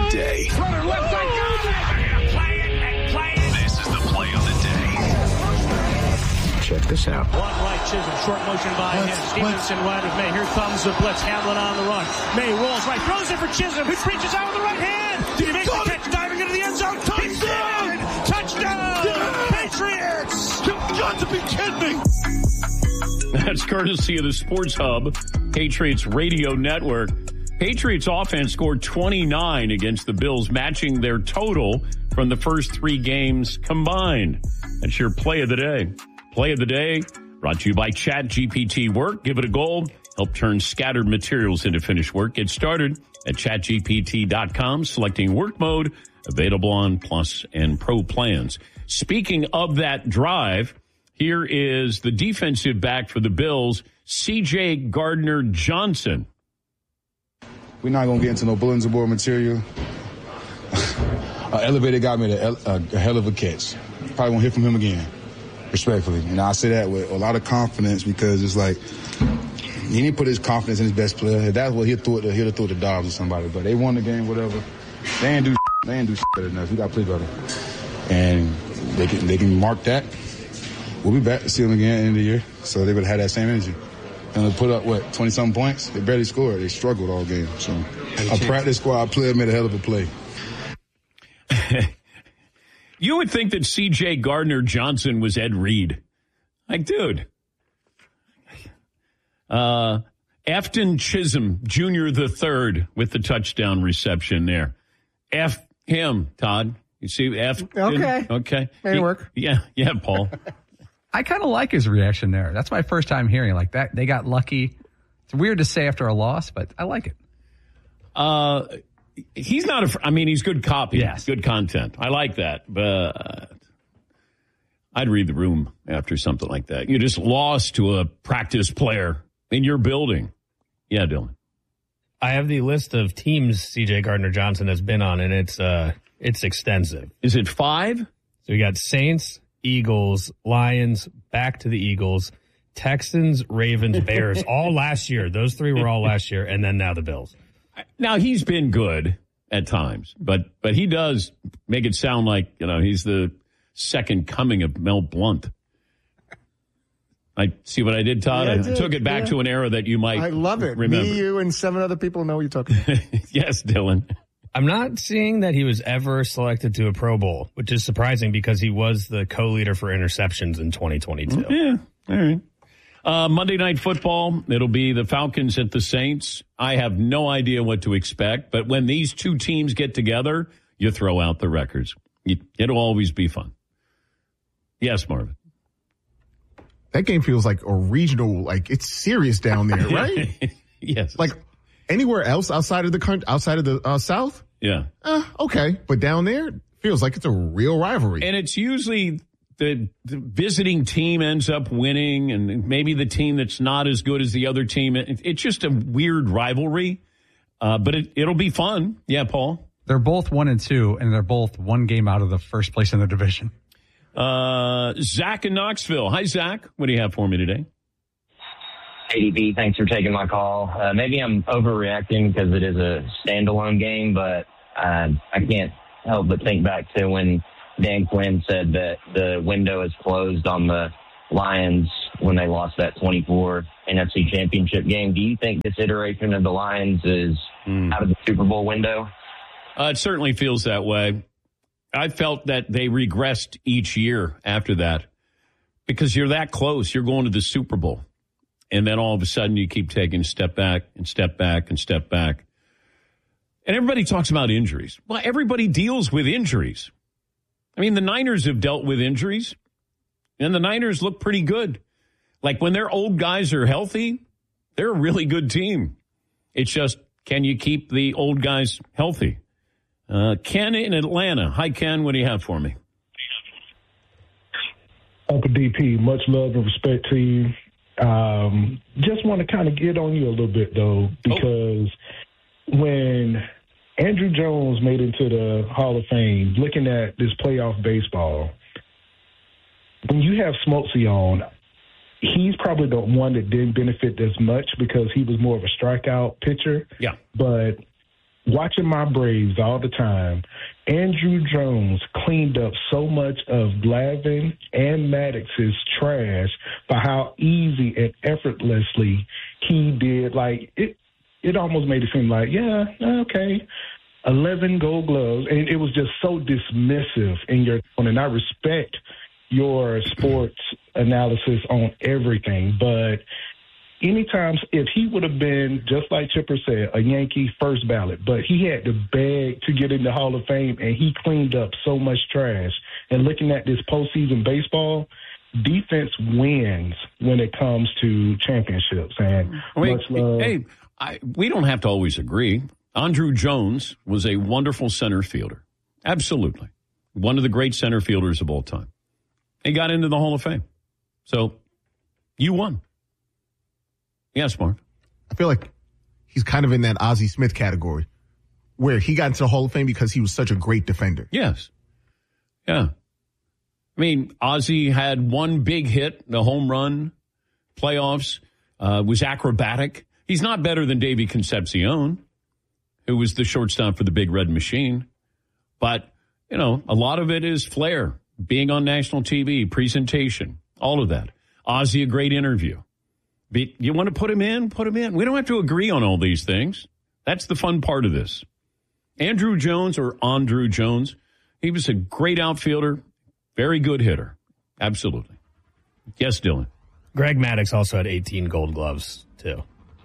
day. Runner left side, goes it! Play it and play it. This is the play of the day. Check this out. One right, Chisholm, short motion by him. Stevenson wide of May. Here comes the blitz. Hamlin on the run. May rolls right, throws it for Chisholm, who reaches out with the right hand. Did he make the catch, diving into the end zone? Touchdown! Touchdown! Patriots! You've got to be kidding me! That's courtesy of the Sports Hub, Patriots Radio Network. Patriots offense scored 29 against the Bills, matching their total from the first 3 games combined. That's your play of the day. Play of the day brought to you by ChatGPT Work. Give it a go. Help turn scattered materials into finished work. Get started at chatgpt.com, selecting work mode, available on Plus and Pro plans. Speaking of that drive, here is the defensive back for the Bills, C.J. Gardner-Johnson. We're not going to get into no bulletin board material. Elevator got me a hell of a catch. Probably won't hear from him again, respectfully. And I say that with a lot of confidence because it's like he didn't put his confidence in his best player. If that's what he'll throw it to Dobbs or somebody. But they won the game, whatever. They ain't do better than us. We got to play better. And they can mark that. We'll be back to see them again at the end of the year. So they would have had that same energy. And they put up, 20-something points? They barely scored. They struggled all game. So a practice squad player made a hell of a play. You would think that C.J. Gardner-Johnson was Ed Reed. Like, dude. Afton Chisholm, Jr. III, with the touchdown reception there. F him, Todd. You see, F. Okay. May work. Yeah, Paul. I kind of like his reaction there. That's my first time hearing like that. They got lucky. It's weird to say after a loss, but I like it. He's not he's good copy. Yes. Good content. I like that. But I'd read the room after something like that. You just lost to a practice player in your building. Yeah, Dylan. I have the list of teams C.J. Gardner-Johnson has been on, and it's extensive. Is it 5? So we got Saints, Eagles, Lions, back to the Eagles, Texans, Ravens, Bears, all last year. Those 3 were all last year, and then now the Bills. Now, he's been good at times, but he does make it sound like, he's the second coming of Mel Blount. I see what I did, Todd? Yeah, I took it back to an era that you might I love it. Remember. Me, you, and 7 other people know what you're talking about. Yes, Dylan. I'm not seeing that he was ever selected to a Pro Bowl, which is surprising because he was the co-leader for interceptions in 2022. Yeah, all right. Monday Night Football, it'll be the Falcons at the Saints. I have no idea what to expect, but when these 2 teams get together, you throw out the records. It'll always be fun. Yes, Marvin. That game feels like a regional, like it's serious down there, right? Yes. Like anywhere else outside of the country, outside of the South? Yeah. Okay. But down there, feels like it's a real rivalry. And it's usually the visiting team ends up winning, and maybe the team that's not as good as the other team. It's just a weird rivalry, but it'll be fun. Yeah, Paul? They're both 1-2, and they're both 1 game out of the first place in their division. Zach in Knoxville. Hi, Zach. What do you have for me today? ADP, thanks for taking my call. Maybe I'm overreacting because it is a standalone game, but I can't help but think back to when Dan Quinn said that the window is closed on the Lions when they lost that 24 NFC Championship game. Do you think this iteration of the Lions is out of the Super Bowl window? It certainly feels that way. I felt that they regressed each year after that because you're that close. You're going to the Super Bowl. And then all of a sudden you keep taking a step back and step back and step back. And everybody talks about injuries. Well, everybody deals with injuries. I mean, the Niners have dealt with injuries, and the Niners look pretty good. Like when their old guys are healthy, they're a really good team. It's just, can you keep the old guys healthy? Ken in Atlanta. Hi, Ken. What do you have for me? Uncle DP, much love and respect to you. Just want to kind of get on you a little bit, though, because when Andrew Jones made it to the Hall of Fame, looking at this playoff baseball, when you have Smoltzy on, he's probably the one that didn't benefit as much because he was more of a strikeout pitcher. Yeah. But watching my Braves all the time, Andrew Jones cleaned up so much of Glavine and Maddox's trash by how easy and effortlessly he did. Like, it almost made it seem like, yeah, okay, 11 Gold Gloves. And it was just so dismissive in your tone. And I respect your sports analysis on everything, but anytime, if he would have been, just like Chipper said, a Yankee first ballot, but he had to beg to get in the Hall of Fame, and he cleaned up so much trash. And looking at this postseason baseball, defense wins when it comes to championships. And much love. Hey, we don't have to always agree. Andrew Jones was a wonderful center fielder. Absolutely. One of the great center fielders of all time. He got into the Hall of Fame. So you won. Yes, Mark. I feel like he's kind of in that Ozzie Smith category where he got into the Hall of Fame because he was such a great defender. Yes. Yeah. I mean, Ozzie had one big hit, the home run, playoffs, was acrobatic. He's not better than Davey Concepcion, who was the shortstop for the Big Red Machine. But, you know, a lot of it is flair, being on national TV, presentation, all of that. Ozzie, a great interview. You want to put him in? Put him in. We don't have to agree on all these things. That's the fun part of this. Andrew Jones, he was a great outfielder, very good hitter. Absolutely. Yes, Dylan. Greg Maddux also had 18 Gold Gloves, too.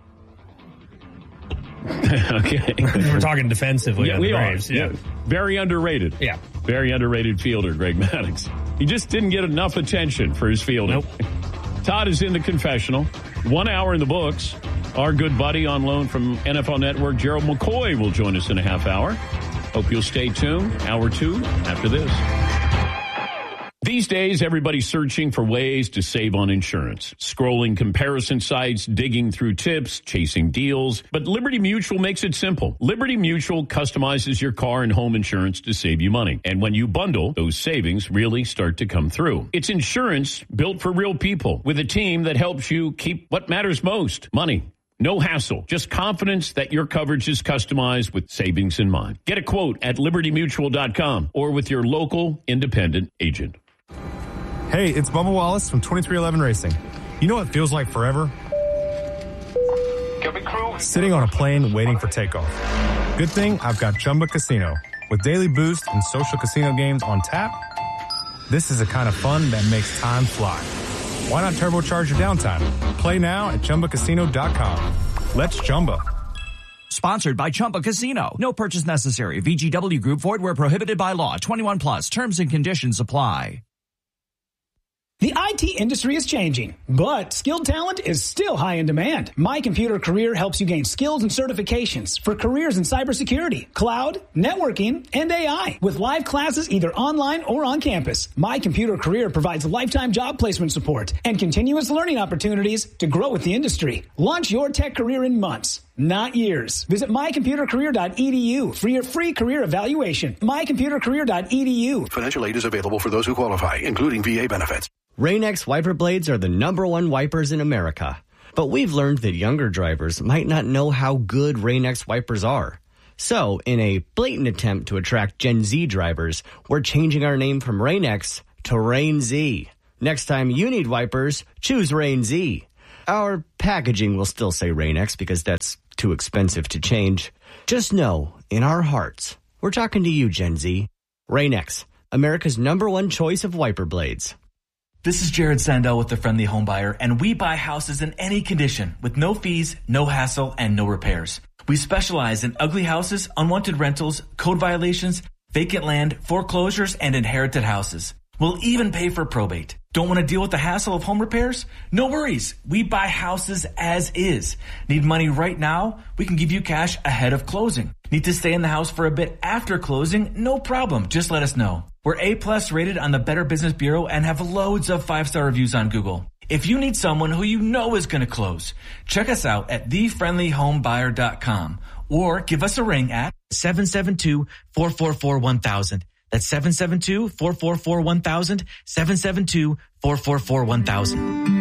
Okay. We're talking defensively on the Braves. Yeah. Very underrated. Yeah. Very underrated fielder, Greg Maddux. He just didn't get enough attention for his fielding. Nope. Todd is in the confessional. 1 hour in the books. Our good buddy on loan from NFL Network, Gerald McCoy, will join us in a half hour. Hope you'll stay tuned. Hour 2 after this. These days, everybody's searching for ways to save on insurance. Scrolling comparison sites, digging through tips, chasing deals. But Liberty Mutual makes it simple. Liberty Mutual customizes your car and home insurance to save you money. And when you bundle, those savings really start to come through. It's insurance built for real people with a team that helps you keep what matters most, money. No hassle, just confidence that your coverage is customized with savings in mind. Get a quote at libertymutual.com or with your local independent agent. Hey, it's Bubba Wallace from 2311 Racing. You know what feels like forever? Sitting on a plane waiting for takeoff. Good thing I've got Chumba Casino. With daily boost and social casino games on tap, this is the kind of fun that makes time fly. Why not turbocharge your downtime? Play now at ChumbaCasino.com. Let's Chumba. Sponsored by Chumba Casino. No purchase necessary. VGW Group. Void where prohibited by law. 21 plus. Terms and conditions apply. The IT industry is changing, but skilled talent is still high in demand. My Computer Career helps you gain skills and certifications for careers in cybersecurity, cloud, networking, and AI. With live classes either online or on campus, My Computer Career provides lifetime job placement support and continuous learning opportunities to grow with the industry. Launch your tech career in months, not years. Visit mycomputercareer.edu for your free career evaluation. mycomputercareer.edu. Financial aid is available for those who qualify, including VA benefits. Rain-X wiper blades are the #1 wipers in America. But we've learned that younger drivers might not know how good Rain-X wipers are. So, in a blatant attempt to attract Gen Z drivers, we're changing our name from Rain-X to Rain-Z. Next time you need wipers, choose Rain-Z. Our packaging will still say Rain-X because that's too expensive to change. Just know, in our hearts, we're talking to you, Gen Z. Rain-X, America's #1 choice of wiper blades. This is Jared Sandell with The Friendly Home Buyer, and we buy houses in any condition with no fees, no hassle, and no repairs. We specialize in ugly houses, unwanted rentals, code violations, vacant land, foreclosures, and inherited houses. We'll even pay for probate. Don't want to deal with the hassle of home repairs? No worries. We buy houses as is. Need money right now? We can give you cash ahead of closing. Need to stay in the house for a bit after closing? No problem. Just let us know. We're A+ rated on the Better Business Bureau and have loads of 5-star reviews on Google. If you need someone who you know is going to close, check us out at thefriendlyhomebuyer.com or give us a ring at 772-444-1000. That's 772-444-1000, 772-444-1000.